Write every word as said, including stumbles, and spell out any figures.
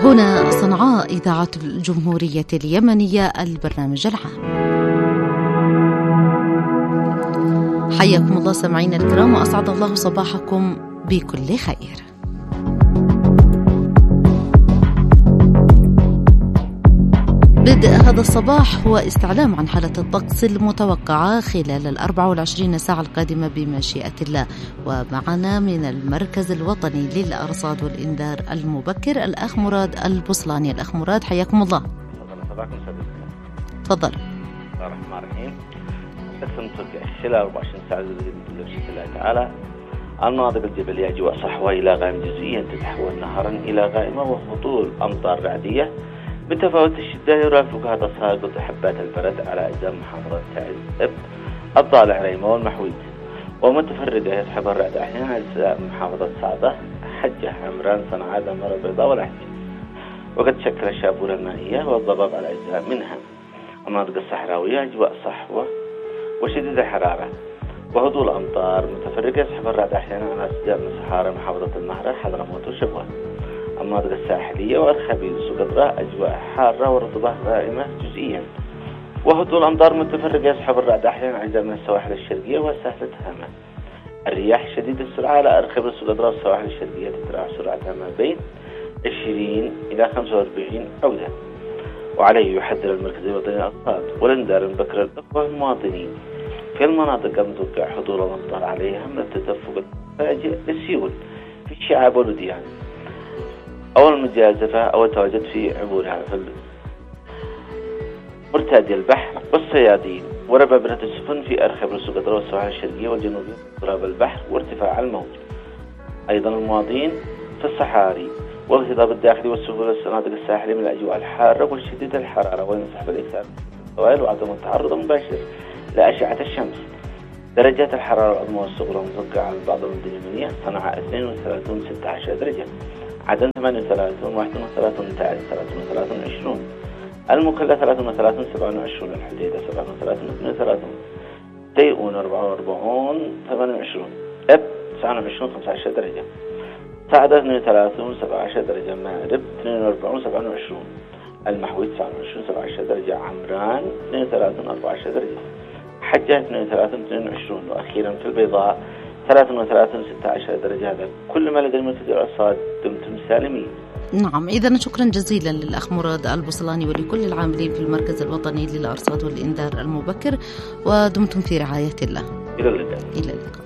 هنا صنعاء إذاعة الجمهورية اليمنية البرنامج العام. حياكم الله سامعين الكرام، وأسعد الله صباحكم بكل خير. بدء هذا الصباح هو استعلام عن حالة الطقس المتوقعة خلال الأربع والعشرين ساعة القادمة بمشيئة الله. ومعنا من المركز الوطني للأرصاد والإنذار المبكر الأخ مراد البصلاني. الأخ مراد حياكم الله. صباحكم سعادة. تفضل. بسم الله الرحمن الرحيم. قسمت خلال أربع وعشرين ساعة بمشيئة الله تعالى المناطق الجبلية أجواء صحوة إلى غائم جزئيا تتحول نهارا إلى غائمة، وهطول أمطار رعدية بتفاوت الشدة يرافقها تساقط حبات البرد على أجزاء محافظة تعز إبت الضالع ريمة والمحويد، ومتفرقة يسحب الرعد أحيانا أجزاء محافظة صعدة حجة عمران صنعاء دمر البيضاء والعجل، وقد شكل الشابورة المائية والضباب على أجزاء منها. المناطق الصحراوية أجواء صحوة وشديد الحرارة وهطول أمطار متفرقة يسحب الرعد أحيانا على أجزاء من صحارى محافظة النهرة حضرموت وشبوة. المناطق الساحلية وأرخبيل وسقطرى أجواء حارة ورطوبة غائمة جزئيا، وهطول أمطار متفرقة يسحب الرعد أحيانا أجزاء من السواحل الشرقية وسهل تهامة. الرياح شديدة السرعة على أرخبيل وسقطرى والسواحل الشرقية تتراوح سرعتها ما بين عشرين إلى خمسة وأربعين عودة. وعليه يحذر المركز الوطني للأرصاد والإنذار المبكر الأخوة المواطنين في المناطق المتوقع حضور الأمطار عليها من التدفق المفاجئ للسيول في الشعاب والوديان أو المجازفة أو التواجد في عبورها في مرتادي البحر والصيادين وربابرة السفن في أرخبيل وسقطرى والسواحل الشرقية والجنوبية اضطراب البحر وارتفاع الموج. أيضا المواطنين في الصحاري والهضاب الداخلي والسهول والصنادق الساحلية من الأجواء الحارة والشديدة الحرارة، وينصح بالإكثار من السوائل وعدم التعرض المباشر لأشعة الشمس. درجات الحرارة العظمى والصغرى متوقعة على بعض المدن اليمنية: صنعاء اثنين وثلاثين ستة عشر درجة، عدن ثمانية وثلاثين واحد وثلاثين تعز ثلاثة وثلاثين عشرون، المكلا ثلاثة وثلاثين سبعة وعشرين، الحديدة سبعة وثلاثين اثنين وثلاثين، تيئون أربعة وأربعين ثمانية وعشرين، إب تسعة وعشرين خمسة عشر درجة، سعدة اثنين وثلاثين سبعة عشر درجة، مأرب اثنين وأربعين سبعة وعشرين، المحويد تسعة وعشرين سبعة عشر درجة، عمران اثنين وثلاثين أربعة عشر درجة، حجة اثنين وثلاثين اثنين وعشرين، وأخيرا في البيضاء ثلاثة وثلاثين ستة عشر درجة. هذا كل ما لدى المركز الأرصاد. دمتم سالمين. نعم، إذا شكرا جزيلا للأخ مراد البصلاني ولكل العاملين في المركز الوطني للأرصاد والإنذار المبكر، ودمتم في رعاية الله. إلى اللقاء. إلى اللقاء.